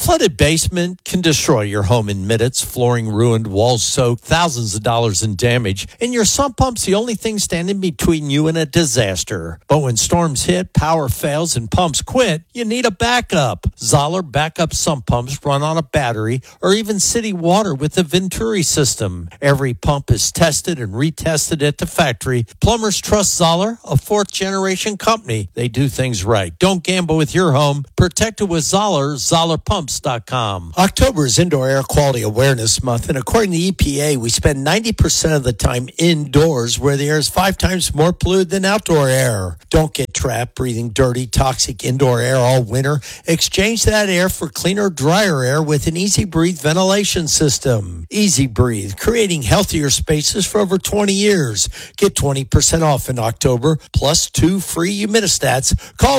flooded basement can destroy your home in minutes. Flooring ruined, walls soaked, thousands of dollars in damage. And your sump pump's the only thing standing between you and a disaster. But when storms hit, power fails, and pumps quit, you need a backup. Zoller backup sump pumps run on a battery or even city water with the Venturi system. Every pump is tested and retested at the factory. Plumbers trust Zoller, a fourth-generation company. They do things right. Don't gamble with your home. Protect it with Zoller, ZollerPumps.com. October is Indoor Air Quality Awareness Month, and according to the EPA, we spend 90% of the time indoors where the air is 5 times more polluted than outdoor air. Don't get trapped breathing dirty, toxic indoor air all winter. Exchange that air for cleaner, drier air with an Easy Breathe ventilation system. Easy Breathe, creating healthier spaces for over 20 years. Get 20% off in October, plus 2 free humidistats. Call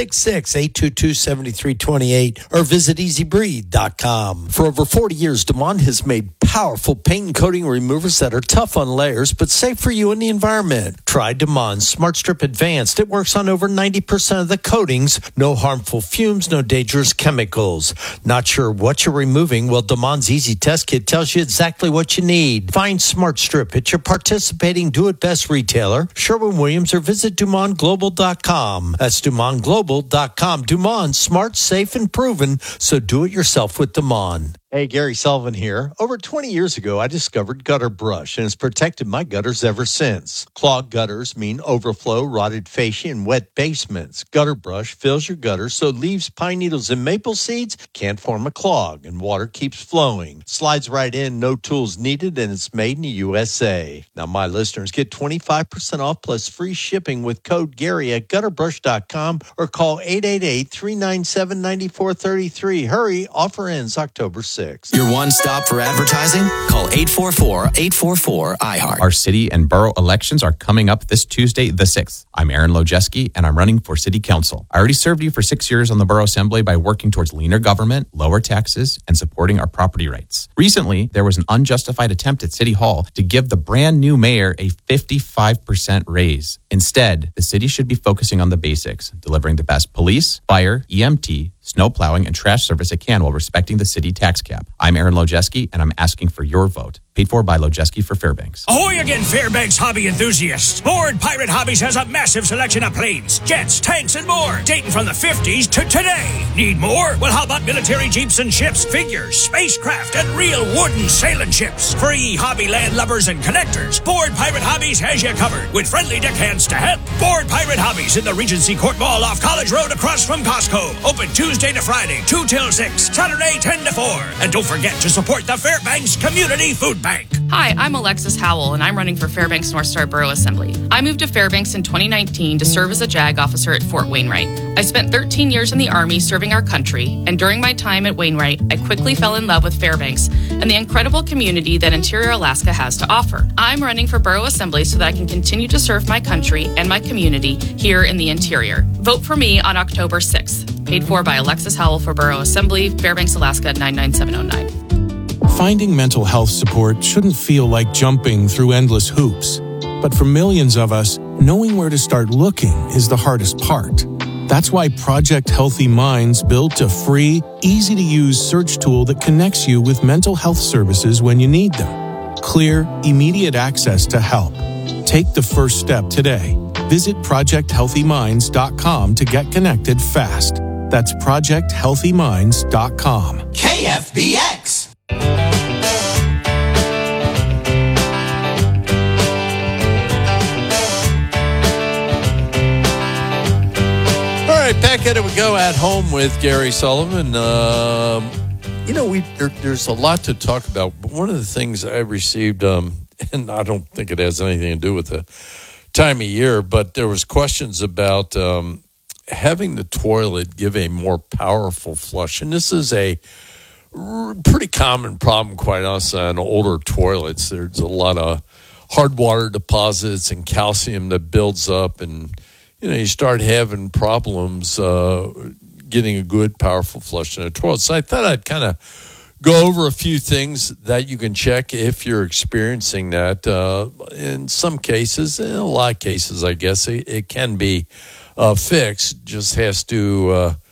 866-822-7328 or visit easybreathe.com. For over 40 years, Demond has made powerful paint and coating removers that are tough on layers but safe for you and the environment. Try Demond Smart Strip Advanced. It works on over 90% of the coatings. No harmful fumes, no dangerous chemicals. Not sure what you're removing? Well, Demond's Easy Test Kit tells you exactly what you need. Find Smart Strip at your participating Do-It-Best retailer, Sherwin-Williams, or visit DumondGlobal.com. That's DumondGlobal.com. Dumond, smart, safe, and proven. So do it yourself with Demond. Hey, Gary Sullivan here. Over 20 years ago, I discovered Gutter Brush, and it's protected my gutters ever since. Clogged gutters mean overflow, rotted fascia, and wet basements. Gutter Brush fills your gutters so leaves, pine needles, and maple seeds can't form a clog, and water keeps flowing. Slides right in, no tools needed, and it's made in the USA. Now, my listeners get 25% off plus free shipping with code Gary at gutterbrush.com or call 888-397-9433. Hurry, offer ends October 6th. Your one stop for advertising? Call 844-844-iHeart. Our city and borough elections are coming up this Tuesday, the 6th. I'm Aaron Lojeski, and I'm running for city council. I already served you for 6 years on the borough assembly by working towards leaner government, lower taxes, and supporting our property rights. Recently, there was an unjustified attempt at City Hall to give the brand new mayor a 55% raise. Instead, the city should be focusing on the basics, delivering the best police, fire, EMT, snow plowing, and trash service it can while respecting the city tax cap. I'm Aaron Lojeski, and I'm asking for your vote. Paid for by Lojeski for Fairbanks. Ahoy again, Fairbanks hobby enthusiasts. Board Pirate Hobbies has a massive selection of planes, jets, tanks, and more, dating from the 50s to today. Need more? Well, how about military jeeps and ships, figures, spacecraft, and real wooden sailing ships? Free hobby land lovers and collectors. Board Pirate Hobbies has you covered with friendly deckhands to help. Board Pirate Hobbies in the Regency Court Mall off College Road across from Costco. Open Tuesday to Friday, 2 till 6, Saturday, 10 to 4. And don't forget to support the Fairbanks Community Food Bank. Hi, I'm Alexis Howell, and I'm running for Fairbanks North Star Borough Assembly. I moved to Fairbanks in 2019 to serve as a JAG officer at Fort Wainwright. I spent 13 years in the Army serving our country, and during my time at Wainwright, I quickly fell in love with Fairbanks and the incredible community that Interior Alaska has to offer. I'm running for Borough Assembly so that I can continue to serve my country and my community here in the interior. Vote for me on October 6th. Paid for by Alexis Howell for Borough Assembly, Fairbanks, Alaska, 99709. Finding mental health support shouldn't feel like jumping through endless hoops. But for millions of us, knowing where to start looking is the hardest part. That's why Project Healthy Minds built a free, easy-to-use search tool that connects you with mental health services when you need them. Clear, immediate access to help. Take the first step today. Visit ProjectHealthyMinds.com to get connected fast. That's ProjectHealthyMinds.com. KFBX. All right, back at it we go at home with Gary Sullivan. There's a lot to talk about, but one of the things I received, and I don't think it has anything to do with the time of year, but there was questions about having the toilet give a more powerful flush. And this is a pretty common problem, quite honestly, on older toilets. There's a lot of hard water deposits and calcium that builds up, and you start having problems getting a good, powerful flush in a toilet. So I thought I'd kind of go over a few things that you can check if you're experiencing that. In some cases, in a lot of cases, I guess, it can be fixed. Just has to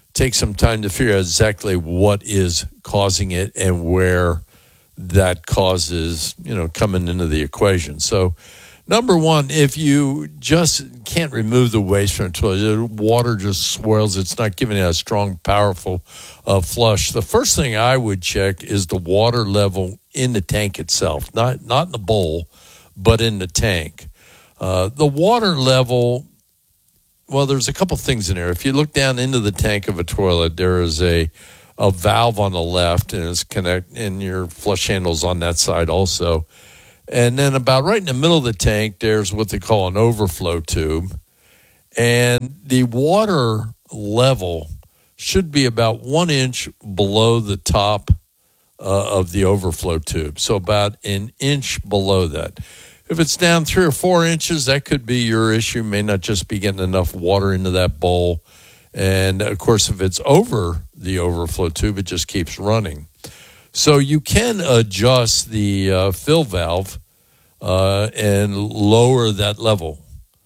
take some time to figure out exactly what is causing it and where that cause is, coming into the equation. So, number one, if you just can't remove the waste from the toilet, water just swirls, it's not giving it a strong, powerful flush. The first thing I would check is the water level in the tank itself, not in the bowl, but in the tank. The water level, well, there's a couple things in there. If you look down into the tank of a toilet, there is a valve on the left, and it's and your flush handle's on that side also. And then about right in the middle of the tank, there's what they call an overflow tube. And the water level should be about 1 inch below the top of the overflow tube. So about an inch below that. If it's down 3 or 4 inches, that could be your issue. May not just be getting enough water into that bowl. And, of course, if it's over the overflow tube, it just keeps running. So you can adjust the fill valve and lower that level.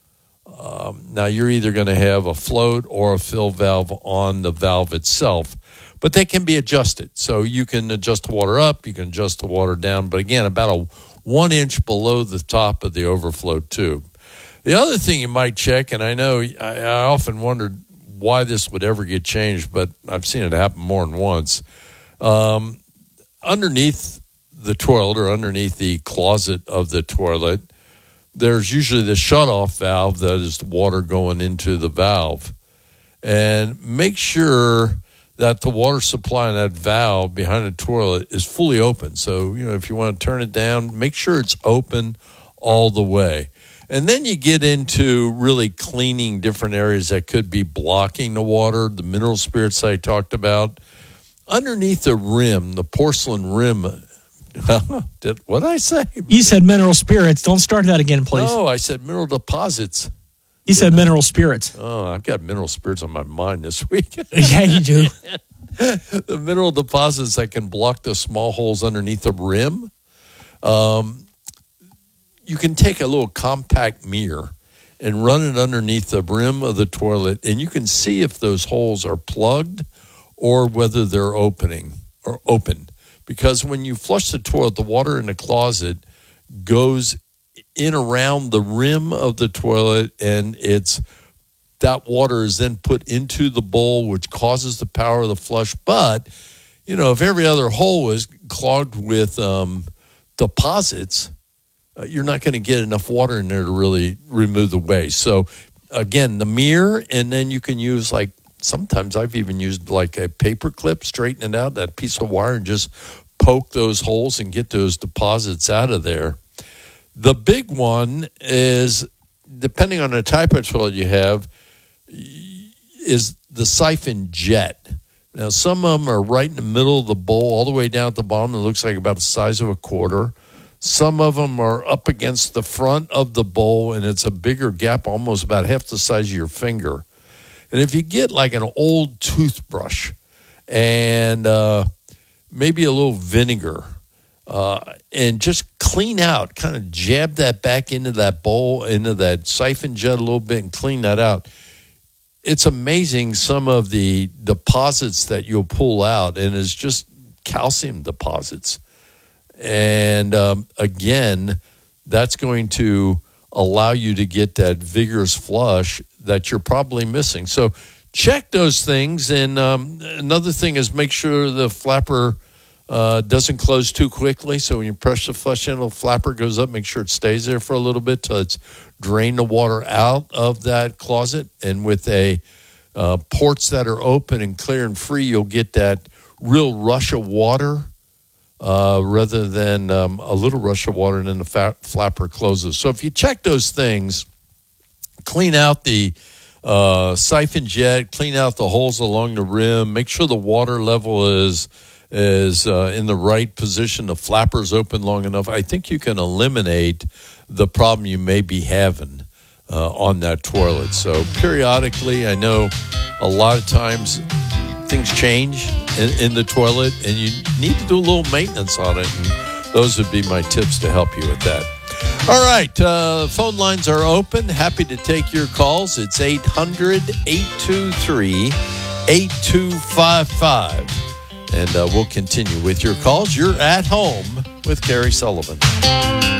Now, you're either going to have a float or a fill valve on the valve itself, but they can be adjusted. So you can adjust the water up, you can adjust the water down, but again, about a 1 inch below the top of the overflow tube. The other thing you might check, and I know I often wondered why this would ever get changed, but I've seen it happen more than once. Underneath the toilet or underneath the closet of the toilet, there's usually the shutoff valve that is the water going into the valve. And make sure that the water supply in that valve behind the toilet is fully open. So, if you want to turn it down, make sure it's open all the way. And then you get into really cleaning different areas that could be blocking the water, the mineral spirits I talked about. Underneath the rim, the porcelain rim, what did I say? You said mineral spirits. Don't start that again, please. No, I said mineral deposits. You said mineral spirits. Oh, I've got mineral spirits on my mind this week. Yeah, you do. The mineral deposits that can block the small holes underneath the rim. You can take a little compact mirror and run it underneath the rim of the toilet, and you can see if those holes are plugged or whether they're open. Because when you flush the toilet, the water in the closet goes in around the rim of the toilet, and that water is then put into the bowl, which causes the power of the flush. But, if every other hole is clogged with deposits, you're not going to get enough water in there to really remove the waste. So, again, the mirror, and then you can use, sometimes I've even used a paper clip, straighten it out, that piece of wire, and just poke those holes and get those deposits out of there. The big one is, depending on the type of toilet you have, is the siphon jet. Now, some of them are right in the middle of the bowl, all the way down at the bottom. It looks like about the size of a quarter. Some of them are up against the front of the bowl, and it's a bigger gap, almost about half the size of your finger. And if you get an old toothbrush and maybe a little vinegar, and just clean out, kind of jab that back into that bowl, into that siphon jet a little bit and clean that out. It's amazing some of the deposits that you'll pull out, and it's just calcium deposits. And again, that's going to allow you to get that vigorous flush that you're probably missing. So check those things. And another thing is make sure the flapper doesn't close too quickly. So when you press the flush handle, the flapper goes up. Make sure it stays there for a little bit till it's drained the water out of that closet. And with ports that are open and clear and free, you'll get that real rush of water rather than a little rush of water and then the flapper closes. So if you check those things, clean out the siphon jet, clean out the holes along the rim, make sure the water level is in the right position, the flapper's open long enough, I think you can eliminate the problem you may be having on that toilet. So periodically, I know a lot of times things change in the toilet, and you need to do a little maintenance on it, and those would be my tips to help you with that. All right, phone lines are open. Happy to take your calls. It's 800-823-9730. 8255. And we'll continue with your calls. You're at home with Gary Sullivan.